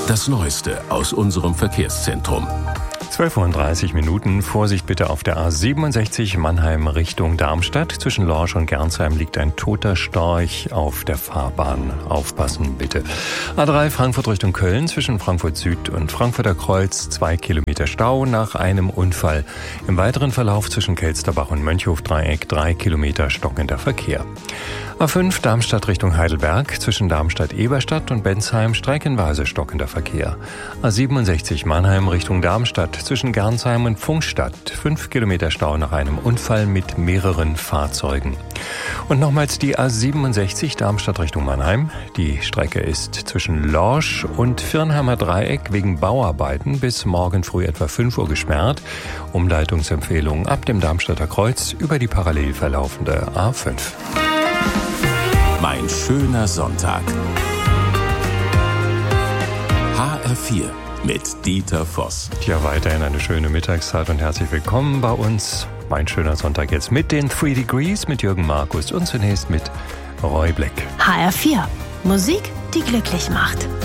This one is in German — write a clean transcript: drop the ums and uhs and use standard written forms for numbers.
Das Neueste aus unserem Verkehrszentrum. 12:30 Uhr. Vorsicht bitte auf der A67 Mannheim Richtung Darmstadt. Zwischen Lorsch und Gernsheim liegt ein toter Storch auf der Fahrbahn. Aufpassen bitte. A3 Frankfurt Richtung Köln. Zwischen Frankfurt Süd und Frankfurter Kreuz 2 Kilometer Stau nach einem Unfall. Im weiteren Verlauf zwischen Kelsterbach und Mönchhof-Dreieck 3 Kilometer stockender Verkehr. A5 Darmstadt Richtung Heidelberg. Zwischen Darmstadt-Eberstadt und Bensheim streckenweise stockender Verkehr. A67 Mannheim Richtung Darmstadt. Zwischen Gernsheim und Pfungstadt 5 Kilometer Stau nach einem Unfall mit mehreren Fahrzeugen. Und nochmals die A67 Darmstadt Richtung Mannheim. Die Strecke ist zwischen Lorsch und Firnheimer Dreieck wegen Bauarbeiten bis morgen früh etwa 5 Uhr gesperrt. Umleitungsempfehlung ab dem Darmstadter Kreuz über die parallel verlaufende A5. Mein schöner Sonntag. HR4 mit Dieter Voss. Ja, weiterhin eine schöne Mittagszeit und herzlich willkommen bei uns. Mein schöner Sonntag jetzt mit den 3 Degrees, mit Jürgen Markus und zunächst mit Roy Black. HR4. Musik, die glücklich macht.